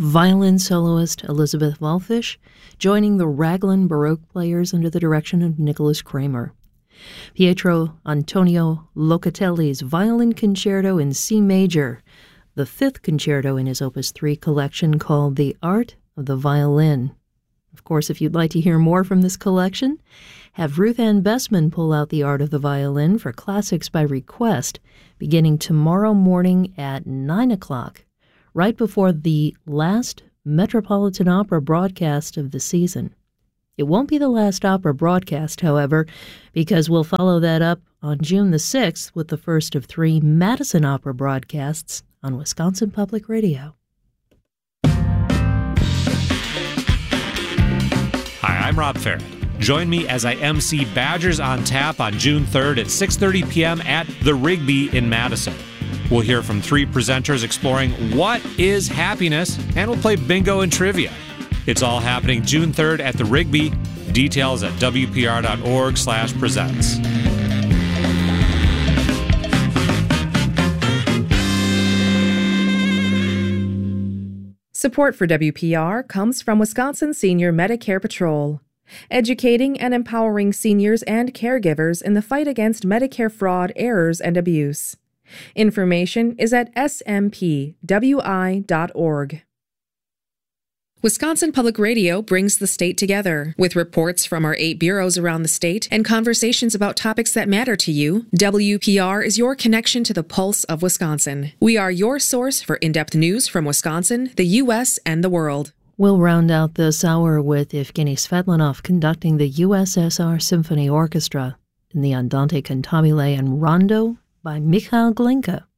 violin soloist Elizabeth Wallfisch, joining the Raglan Baroque players under the direction of Nicholas Kramer. Pietro Antonio Locatelli's Violin Concerto in C major, the fifth concerto in his Opus 3 collection called The Art of the Violin. Of course, if you'd like to hear more from this collection, have Ruth Ann Bessman pull out The Art of the Violin for Classics by Request, beginning tomorrow morning at 9 o'clock, right before the last Metropolitan Opera broadcast of the season. It won't be the last opera broadcast, however, because we'll follow that up on June the 6th with the first of 3 Madison Opera broadcasts on Wisconsin Public Radio. Hi, I'm Rob Farrett. Join me as I MC Badgers on Tap on June 3rd at 6:30 p.m. at The Rigby in Madison. We'll hear from 3 presenters exploring what is happiness, and we'll play bingo and trivia. It's all happening June 3rd at The Rigby. Details at wpr.org/presents. Support for WPR comes from Wisconsin Senior Medicare Patrol, educating and empowering seniors and caregivers in the fight against Medicare fraud, errors, and abuse. Information is at smpwi.org. Wisconsin Public Radio brings the state together. With reports from our 8 bureaus around the state and conversations about topics that matter to you, WPR is your connection to the pulse of Wisconsin. We are your source for in-depth news from Wisconsin, the U.S., and the world. We'll round out this hour with Evgeny Svetlanov conducting the USSR Symphony Orchestra in the Andante Cantabile and Rondo by Mikhail Glinka.